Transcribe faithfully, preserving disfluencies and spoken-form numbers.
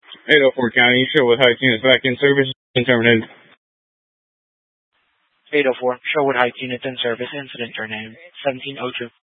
eight oh four County, Sherwood Heights units back in service and terminated. eight oh four, Sherwood Heights units in service, incident your name, seventeen oh two.